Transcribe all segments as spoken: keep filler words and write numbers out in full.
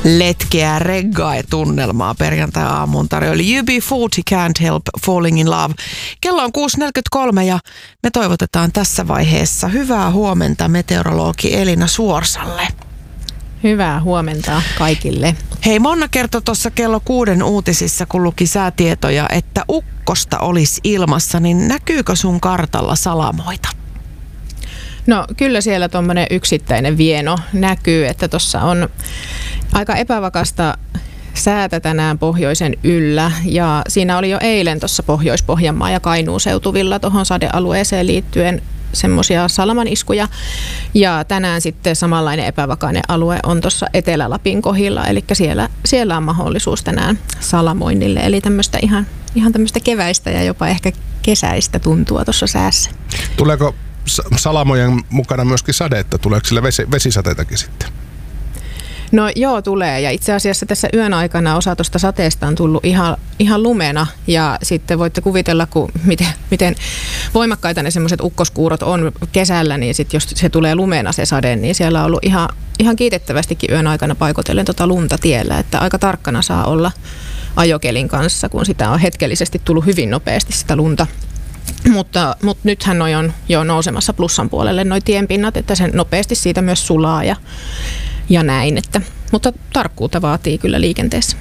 Letkeä reggae-tunnelmaa perjantai-aamuun tarjoili U B forty Can't Help Falling in Love. Kello on kuusi neljäkymmentäkolme ja me toivotetaan tässä vaiheessa hyvää huomenta meteorologi Elina Suorsalle. Hyvää huomenta kaikille. Hei, Monna kertoi tuossa kello kuuden uutisissa, kun luki säätietoja, että ukkosta olisi ilmassa, niin näkyykö sun kartalla salamoita? No kyllä siellä tuommoinen yksittäinen vieno näkyy, että tuossa on aika epävakasta säätä tänään pohjoisen yllä ja siinä oli jo eilen tuossa Pohjois-Pohjanmaa ja Kainuun seutuvilla tuohon sadealueeseen liittyen semmoisia salamaniskuja ja tänään sitten samanlainen epävakainen alue on tuossa Etelä-Lapin kohdilla, eli siellä, siellä on mahdollisuus tänään salamoinnille, eli tämmöistä ihan, ihan tämmöistä keväistä ja jopa ehkä kesäistä tuntua tuossa säässä. Tuleeko salamojen mukana myöskin sadetta? Tuleeko sillä vesi, vesisateitakin sitten? No joo, tulee. Ja itse asiassa tässä yön aikana osa tuosta sateesta on tullut ihan, ihan lumena. Ja sitten voitte kuvitella, kun miten, miten voimakkaita ne semmoiset ukkoskuurot on kesällä, niin sitten jos se tulee lumena se sade, niin siellä on ollut ihan, ihan kiitettävästikin yön aikana paikotellen tota lunta tiellä. Että aika tarkkana saa olla ajokelin kanssa, kun sitä on hetkellisesti tullut hyvin nopeasti sitä lunta. Mutta, mutta nythän noi on jo nousemassa plussan puolelle noi tienpinnat, että se nopeasti siitä myös sulaa ja, ja näin. Että, mutta tarkkuutta vaatii kyllä liikenteessä.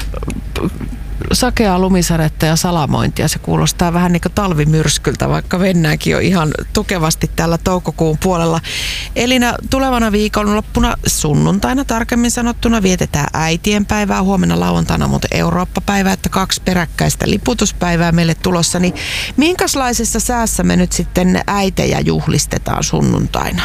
Sakeaa lumisadetta ja salamointia, se kuulostaa vähän niin kuin talvimyrskyltä, vaikka mennäänkin jo ihan tukevasti täällä toukokuun puolella. Elina, tulevana viikonloppuna sunnuntaina tarkemmin sanottuna vietetään äitienpäivää, huomenna lauantaina muuten Eurooppa-päivää, että kaksi peräkkäistä liputuspäivää meille tulossa, niin minkälaisessa säässä me nyt sitten äitejä juhlistetaan sunnuntaina?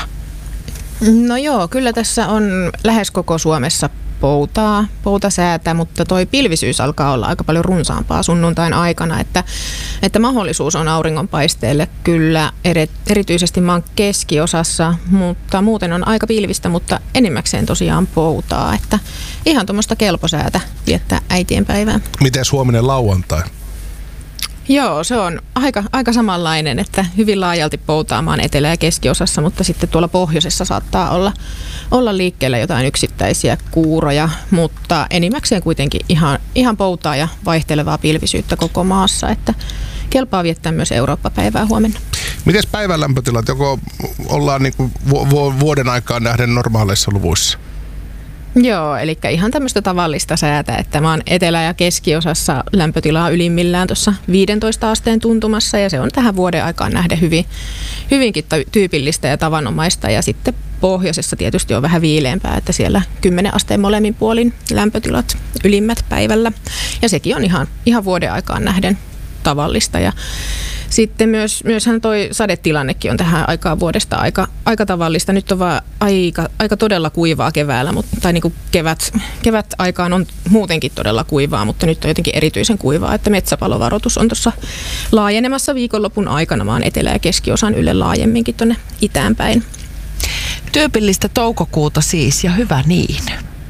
No joo, kyllä tässä on lähes koko Suomessa poutaa, poutasäätä, mutta toi pilvisyys alkaa olla aika paljon runsaampaa sunnuntain aikana, että, että mahdollisuus on auringonpaisteelle kyllä eri, erityisesti maan keskiosassa, mutta muuten on aika pilvistä, mutta enimmäkseen tosiaan poutaa, että ihan tuommoista kelposäätä viettää äitienpäivää. Miten huominen lauantai? Joo, se on aika, aika samanlainen, että hyvin laajalti poutaamaan etelä- ja keskiosassa, mutta sitten tuolla pohjoisessa saattaa olla, olla liikkeellä jotain yksittäisiä kuuroja, mutta enimmäkseen kuitenkin ihan, ihan poutaa ja vaihtelevaa pilvisyyttä koko maassa, että kelpaa viettää myös Eurooppa-päivää huomenna. Miten päivän lämpötilat, joko ollaan niin kuin vuoden aikaan nähden normaaleissa luvuissa? Joo, eli ihan tämmöistä tavallista säätä, että maan etelä- ja keskiosassa lämpötilaa ylimmillään tuossa viidentoista asteen tuntumassa ja se on tähän vuoden aikaan nähden hyvin, hyvinkin tyypillistä ja tavanomaista ja sitten pohjoisessa tietysti on vähän viileämpää, että siellä kymmenen asteen molemmin puolin lämpötilat ylimmät päivällä ja sekin on ihan, ihan vuoden aikaan nähden tavallista ja sitten myös, myöshän toi sadetilannekin on tähän aikaan vuodesta aika, aika tavallista. Nyt on vaan aika, aika todella kuivaa keväällä, mutta, tai niin kuin kevät, kevät aikaan on muutenkin todella kuivaa, mutta nyt on jotenkin erityisen kuivaa, että metsäpalovaroitus on tuossa laajenemassa viikonlopun aikana maan etelä- ja keskiosan ylle laajemminkin tuonne itään päin. Tyypillistä toukokuuta siis ja hyvä niin.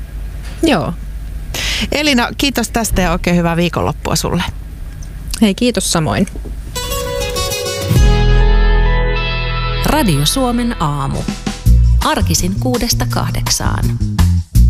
Joo. Elina, kiitos tästä ja oikein hyvää viikonloppua sulle. Hei, kiitos samoin. Radio Suomen aamu. Arkisin kuudesta kahdeksaan.